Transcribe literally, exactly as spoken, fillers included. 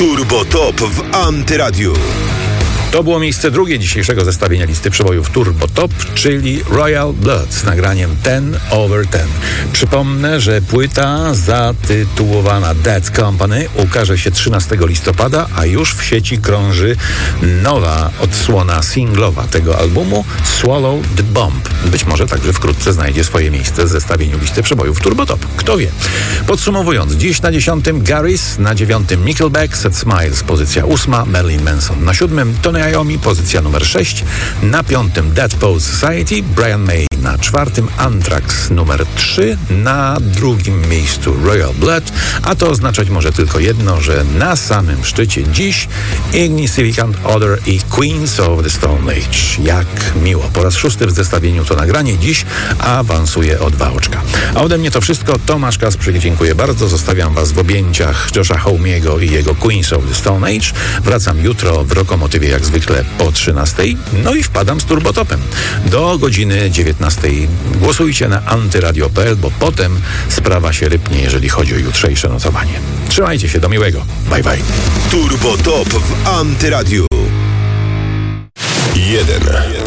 Turbo Top w Antyradiu. To było miejsce drugie dzisiejszego zestawienia listy przebojów Turbo Top, czyli Royal Blood z nagraniem ten over ten. Przypomnę, że płyta zatytułowana Dead Company ukaże się trzynastego listopada, a już w sieci krąży nowa odsłona singlowa tego albumu Swallow the Bomb. Być może także wkrótce znajdzie swoje miejsce w zestawieniu listy przebojów Turbo Top. Kto wie? Podsumowując, dziś na dziesiątym Garris, na dziewiątym Nickelback, Set Smiles, pozycja ósma, Marilyn Manson na siódmym, Tony Iommi, pozycja numer sześć, na piątym Dead Poets Society, Brian May na czwartym, Anthrax numer trzy, na drugim miejscu Royal Blood, a to oznaczać może tylko jedno, że na samym szczycie dziś Insignificant Other i Queens of the Stone Age. Jak miło. Po raz szósty w zestawieniu to nagranie dziś awansuje o dwa oczka. A ode mnie to wszystko. Tomasz Kasprzyk, dziękuję bardzo. Zostawiam was w objęciach Josha Homego i jego Queens of the Stone Age. Wracam jutro w Rokomotywie jak zwykle po trzynastej. No i wpadam z Turbotopem do godziny dziewiętnastej. Głosujcie na antyradio kropka p l, bo potem sprawa się rypnie, jeżeli chodzi o jutrzejsze notowanie. Trzymajcie się, do miłego. Bye bye. Turbo Top w Antyradiu. Jeden.